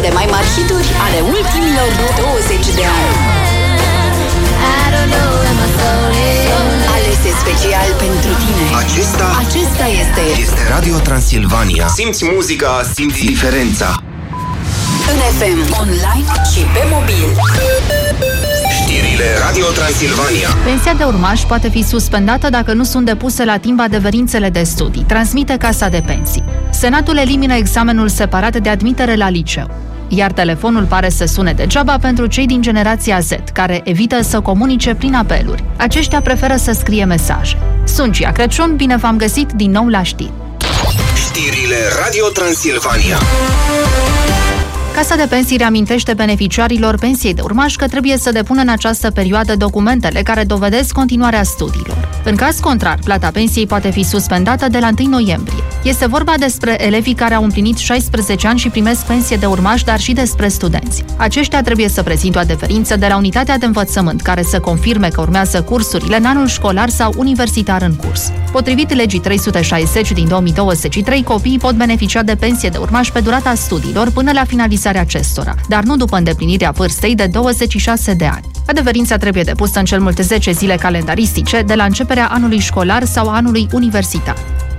cele mai mari hituri ale ultimilor 20 de ani. Alese special pentru tine. Acesta este Radio Transilvania. Simți muzica, simți diferența. în FM, online și pe mobil. Știrile Radio Transilvania. Pensia de urmaș poate fi suspendată dacă nu sunt depuse la timp adeverințele de studii, transmite Casa de Pensii. Senatul elimină examenul separat de admitere la liceu. Iar telefonul pare să sune degeaba pentru cei din generația Z, care evită să comunice prin apeluri. Aceștia preferă să scrie mesaje. Sunt Gia Crăciun, bine v-am găsit din nou la știri. Știrile Radio Transilvania. Casa de Pensii reamintește beneficiarilor pensiei de urmaș că trebuie să depună în această perioadă documentele care dovedesc continuarea studiilor. În caz contrar, plata pensiei poate fi suspendată de la 1 noiembrie. Este vorba despre elevii care au împlinit 16 ani și primesc pensie de urmaș, dar și despre studenți. Aceștia trebuie să prezinte o adeverință de la unitatea de învățământ care să confirme că urmează cursurile în anul școlar sau universitar în curs. Potrivit legii 360 din 2023, copiii pot beneficia de pensie de urmaș pe durata studiilor până la finalizarea acestora, dar nu după îndeplinirea vârstei de 26 de ani. Adeverința trebuie depusă în cel mult 10 zile calendaristice de la începerea anului școlar sau anului universitar.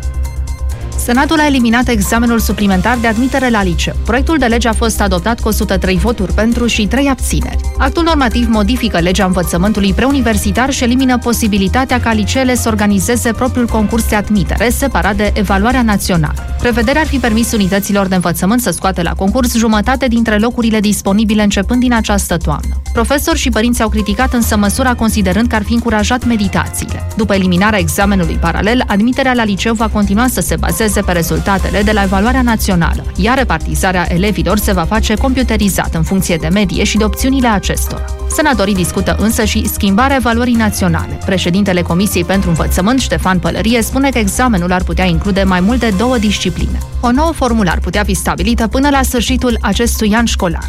Senatul a eliminat examenul suplimentar de admitere la liceu. Proiectul de lege a fost adoptat cu 103 voturi pentru și 3 abțineri. Actul normativ modifică legea învățământului preuniversitar și elimină posibilitatea ca liceele să organizeze propriul concurs de admitere, separat de evaluarea națională. Prevederea ar fi permis unităților de învățământ să scoată la concurs jumătate dintre locurile disponibile începând din această toamnă. Profesori și părinți au criticat însă măsura, considerând că ar fi încurajat meditațiile. După eliminarea examenului paralel, admiterea la liceu va continua să se bazeze pe rezultatele de la evaluarea națională, iar repartizarea elevilor se va face computerizat în funcție de medie și de opțiunile acestora. Senatorii discută însă și schimbarea evaluării naționale. Președintele Comisiei pentru Învățământ, Ștefan Pălărie, spune că examenul ar putea include mai mult de 2 discipline. O nouă formulă ar putea fi stabilită până la sfârșitul acestui an școlar.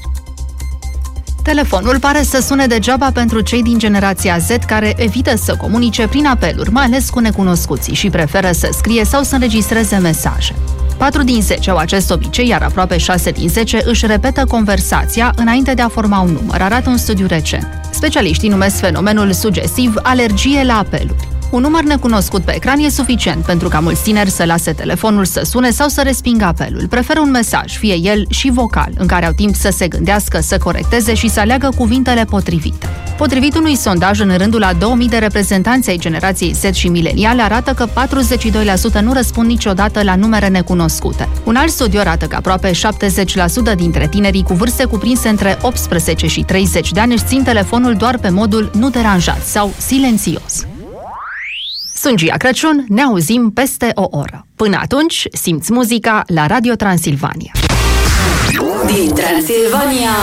Telefonul pare să sune degeaba pentru cei din generația Z care evită să comunice prin apeluri, mai ales cu necunoscuții, și preferă să scrie sau să înregistreze mesaje. 4 din 10 au acest obicei, iar aproape 6 din 10 își repetă conversația înainte de a forma un număr, arată un studiu recent. Specialiștii numesc fenomenul sugestiv alergie la apeluri. Un număr necunoscut pe ecran e suficient pentru ca mulți tineri să lase telefonul să sune sau să respingă apelul. Preferă un mesaj, fie el și vocal, în care au timp să se gândească, să corecteze și să aleagă cuvintele potrivite. Potrivit unui sondaj în rândul a 2000 de reprezentanți ai generației Z și mileniale, arată că 42% nu răspund niciodată la numere necunoscute. Un alt studiu arată că aproape 70% dintre tinerii cu vârste cuprinse între 18 și 30 de ani își țin telefonul doar pe modul nu deranjat sau silențios. Sunt Gia Crăciun, ne auzim peste o oră. Până atunci, simți muzica la Radio Transilvania. Din Transilvania.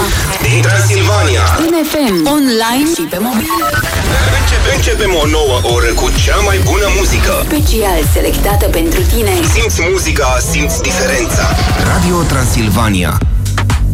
În FM, online și pe mobil. Începem o nouă oră cu cea mai bună muzică. Special selectată pentru tine. Simți muzica, simți diferența. Radio Transilvania.